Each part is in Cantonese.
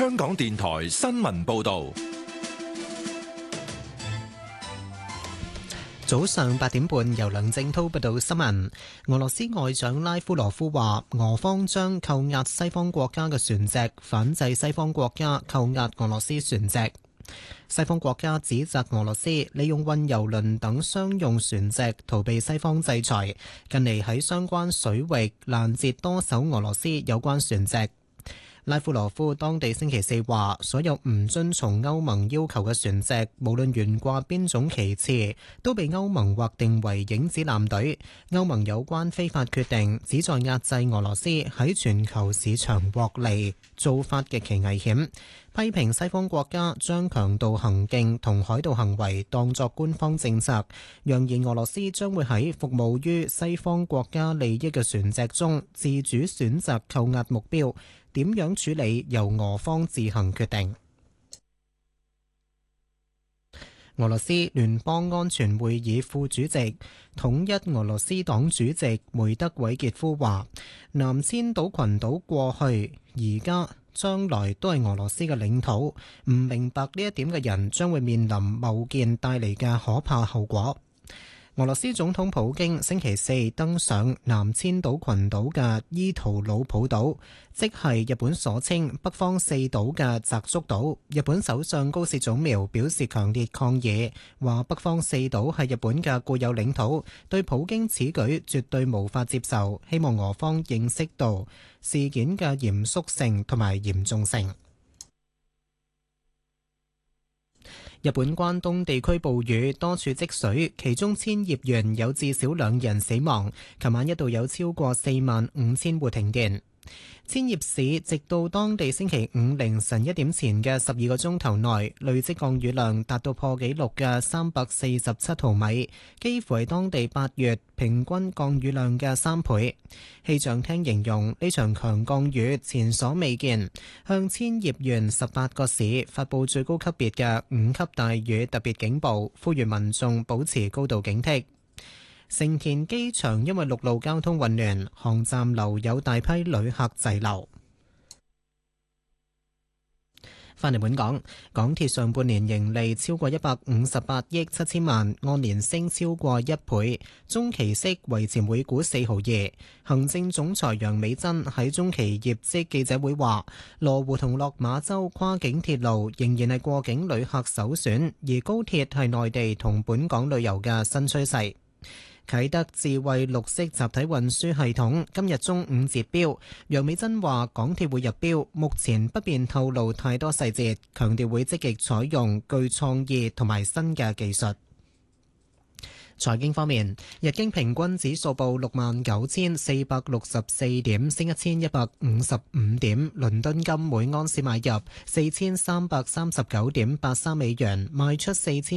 香港電台新聞報道。 早上8點半，由梁正滔報道新聞。俄羅斯外長拉夫羅夫話，俄方將扣押西方國家嘅船隻，反制西方國家扣押俄羅斯船隻。西方國家指責俄羅斯利用運油輪等商用船隻逃避西方制裁，近嚟喺相關水域攔截多艘俄羅斯有關船隻。拉夫羅夫當地星期四話，所有唔遵從歐盟要求嘅船隻，無論懸掛邊種旗幟，都被歐盟劃定為影子艦隊。歐盟有關非法決定旨在壓制俄羅斯喺全球市場獲利，做法極其危險。批評西方國家將強盜行徑同海盜行為當作官方政策，揚言俄羅斯將會喺服務於西方國家利益嘅船隻中自主選擇扣押目標，點樣處理由俄方自行決定。俄羅斯聯邦安全會議副主席、統一俄羅斯黨主席梅德韋傑夫話，南千島群島過去、而家、將來都係俄羅斯嘅領土，唔明白呢一點嘅人將會面臨貿建帶嚟嘅可怕後果。俄羅斯總統普京星期四登上南千島群島嘅伊圖魯普島，即係日本所稱北方四島嘅澤竹島。日本首相高市早苗表示強烈抗議，話北方四島係日本嘅固有領土，對普京此舉絕對無法接受，希望俄方認識到事件嘅嚴肅性同埋嚴重性。日本關東地區暴雨，多處積水，其中千葉縣有至少2人死亡。琴晚一度有超過45000戶停電。千葉市直到當地星期五凌晨1點前嘅12個鐘頭內，累積降雨量達到破紀錄嘅347毫米，幾乎係當地8月平均降雨量嘅3倍。氣象廳形容呢場強降雨前所未見，向千葉縣18個市發佈最高級別嘅5級大雨特別警報，呼籲民眾保持高度警惕。成田機場因為陸路交通混亂，航站樓有大批旅客滯留。返嚟本港，港鐵上半年盈利超過158億7千萬，按年升超過1倍，中期息維持每股4毫2。行政總裁楊美珍喺中期業績記者會話，羅湖同落馬洲跨境鐵路仍然係過境旅客首選，而高鐵係內地同本港旅遊嘅新趨勢。啟德智慧綠色集體運輸系統今日中午截標，楊美珍話港鐵會入標，目前不便透露太多細節，強調會積極採用具創意同埋新嘅技術。財經方面，日經平均指數報69,464點，升1155點。倫敦金每盎司買入4339.83美元，賣出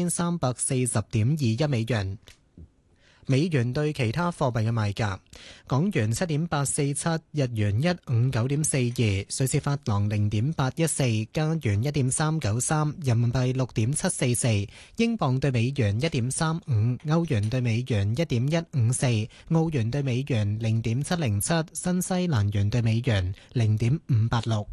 4340.21美元。美元對其他貨幣嘅賣價：港元7.847，日元159.42，瑞士法郎0.814，加元1.393，人民幣6.744，英鎊對美元1.35，歐元對美元1.154，澳元對美元0.707，新西蘭元對美元0.586。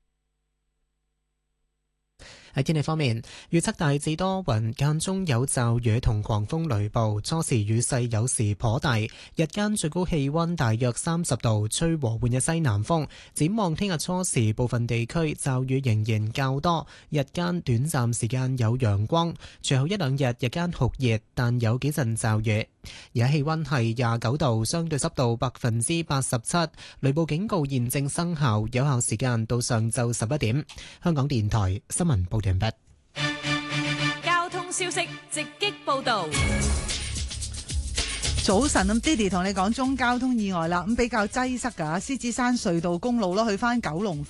喺天氣方面，預測大致多雲，間中有驟雨同狂風雷暴，初時雨勢有時頗大，日間最高氣溫大約30度，吹和緩嘅西南風。展望聽日初時，部分地區驟雨仍然較多，日間短暫時間有陽光，隨後一兩日日間酷熱，但有幾陣驟雨。而家氣溫係29度，相對濕度87%，雷暴警告現正生效，有效時間到上晝11點。香港電台新聞報道完畢。 交通消息直擊報道。 早晨，咁 Diddy 同你講中交通意外啦，咁比較擠塞㗎，獅子山隧道公路咯，去返九龍